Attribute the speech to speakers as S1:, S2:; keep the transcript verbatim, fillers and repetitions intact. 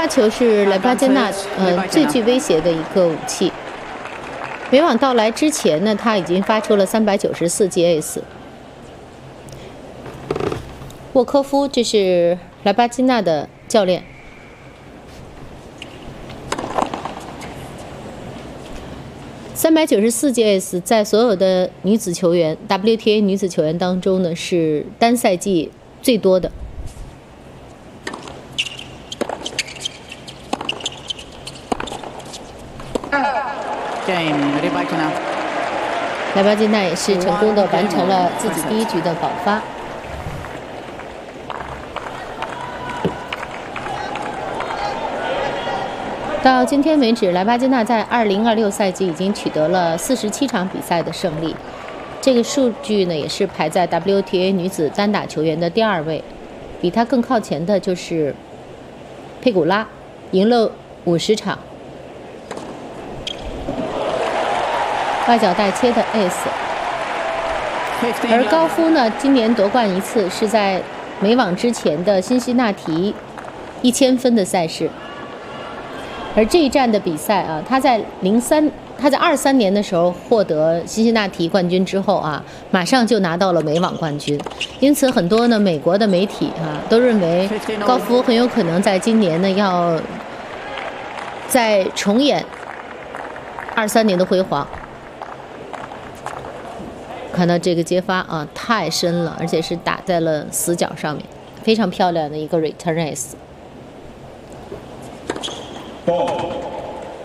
S1: 发球是莱巴金纳呃最具威胁的一个武器。美网到来之前呢，他已经发出了三百九十四记 ace。沃科夫，这是莱巴金纳的教练。三百九十四记 ace 在所有的女子球员 W T A 女子球员当中呢，是单赛季最多的。莱巴金纳也是成功的完成了自己第一局的保发。到今天为止，莱巴金纳在二零二六赛季已经取得了四十七场比赛的胜利，这个数据呢也是排在 W T A 女子单打球员的第二位，比他更靠前的就是佩古拉，赢了五十场。外脚带切的 ace， 而高夫呢，今年夺冠一次是在美网之前的辛辛那提一千分的赛事。而这一站的比赛啊，他在零三，他在二三年的时候获得辛辛那提冠军之后啊，马上就拿到了美网冠军。因此，很多呢美国的媒体啊都认为高夫很有可能在今年呢要再重演二三年的辉煌。看到这个接发啊，太深了，而且是打在了死角上面，非常漂亮的一个 return ace。